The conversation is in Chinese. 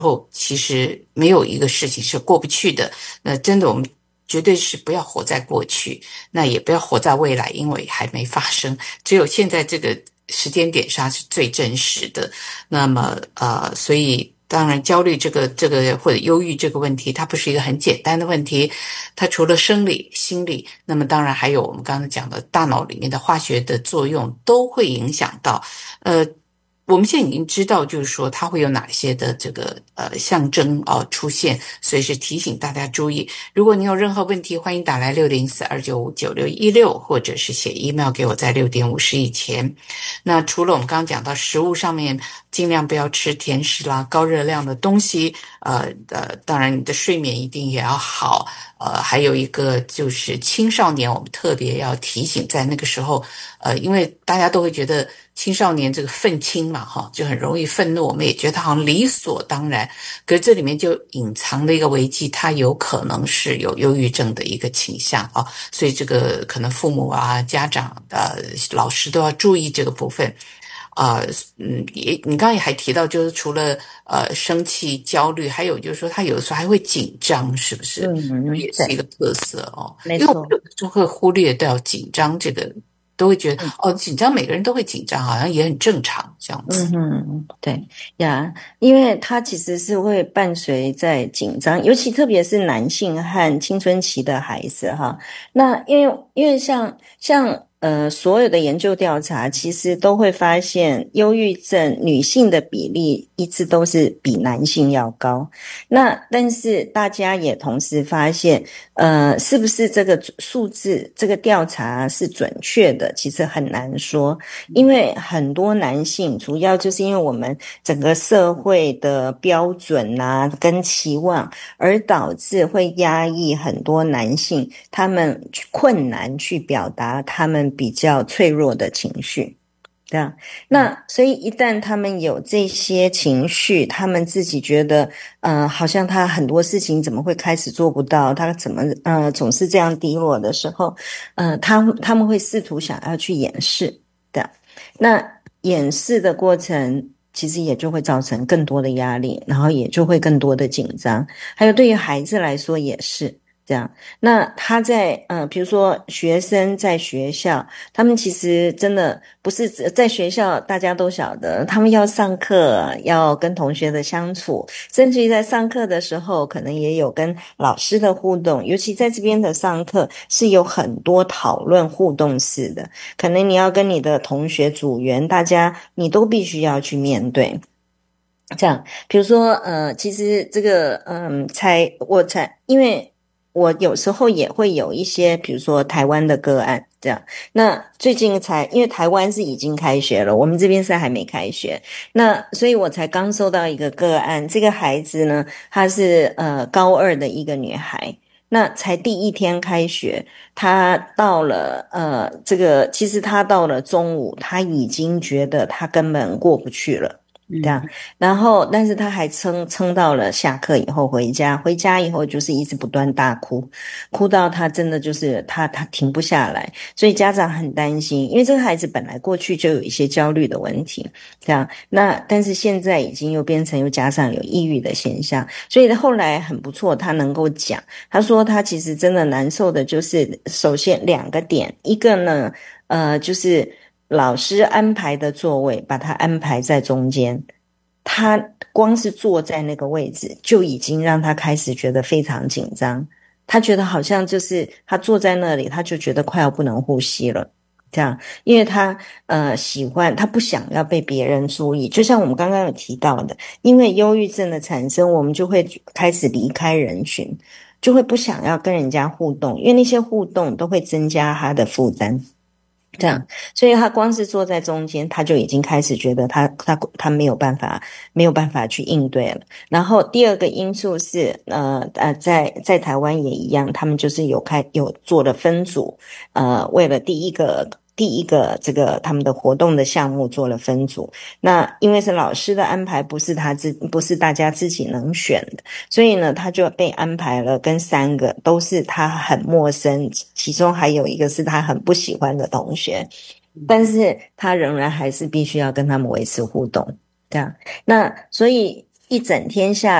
后，其实没有一个事情是过不去的。那真的，我们绝对是不要活在过去，那也不要活在未来，因为还没发生。只有现在这个时间点上是最真实的。那么所以当然焦虑这个或者忧郁这个问题，它不是一个很简单的问题。它除了生理、心理，那么当然还有我们刚刚讲的大脑里面的化学的作用都会影响到。呃，我们现在已经知道，就是说它会有哪些的这个象征出现，所以是提醒大家注意。如果你有任何问题，欢迎打来6042959616，或者是写 email 给我，在6:50以前。那除了我们刚刚讲到食物上面，尽量不要吃甜食啦、高热量的东西。当然你的睡眠一定也要好。还有一个就是青少年，我们特别要提醒，在那个时候，因为大家都会觉得青少年这个愤青嘛，哈，就很容易愤怒，我们也觉得好像理所当然。可是这里面就隐藏了一个危机，他有可能是有忧郁症的一个倾向啊，所以这个可能父母啊、家长、老师都要注意这个部分。你刚刚也还提到，就是除了生气、焦虑，还有就是说他有的时候还会紧张，是不是？也是一对， 个特色哦。因为我们没错。 有的时候会忽略掉紧张这个，都会觉得嗯。 紧张每个人都会紧张，好像也很正常这样子。 嗯哼，对呀，因为它其实是会伴随在紧张，尤其特别是男性和青春期的孩子哈。那因为像所有的研究调查，其实都会发现，忧郁症女性的比例一直都是比男性要高。那但是大家也同时发现，是不是这个数字这个调查是准确的，其实很难说。因为很多男性，主要就是因为我们整个社会的标准啊跟期望，而导致会压抑很多男性，他们困难去表达他们比较脆弱的情绪。这样，那所以一旦他们有这些情绪，他们自己觉得，好像他很多事情怎么会开始做不到？他怎么总是这样低落的时候，他们会试图想要去掩饰的。那掩饰的过程，其实也就会造成更多的压力，然后也就会更多的紧张。还有对于孩子来说也是这样。那他在比如说学生在学校，他们其实真的不是在学校，大家都晓得，他们要上课，要跟同学的相处，甚至于在上课的时候，可能也有跟老师的互动。尤其在这边的上课是有很多讨论互动式的。可能你要跟你的同学组员，大家你都必须要去面对。这样，比如说，其实这个，因为我有时候也会有一些，比如说台湾的个案，这样。那最近因为台湾是已经开学了，我们这边是还没开学，那所以我才刚收到一个个案，这个孩子呢，她是高二的一个女孩。那才第一天开学，他到了这个其实他到了中午，他已经觉得他根本过不去了。这样， 嗯然后，但是他还撑到了下课以后回家，回家以后就是一直不断大哭，哭到他真的就是他停不下来，所以家长很担心，因为这个孩子本来过去就有一些焦虑的问题，这样，那但是现在已经又变成又加上有抑郁的现象，所以后来很不错，他能够讲，他说他其实真的难受的就是首先两个点，一个呢，就是老师安排的座位，把他安排在中间。他光是坐在那个位置，就已经让他开始觉得非常紧张。他觉得好像就是他坐在那里，他就觉得快要不能呼吸了。这样，因为他喜欢，他不想要被别人注意。就像我们刚刚有提到的，因为忧郁症的产生，我们就会开始离开人群，就会不想要跟人家互动，因为那些互动都会增加他的负担。这样，所以他光是坐在中间，他就已经开始觉得他没有办法去应对了。然后第二个因素是，在台湾也一样，他们就是有做了分组，为了第一个这个他们的活动的项目做了分组。那因为是老师的安排，不是大家自己能选的。所以呢，他就被安排了跟三个都是他很陌生，其中还有一个是他很不喜欢的同学，但是他仍然还是必须要跟他们维持互动，这样。那所以一整天下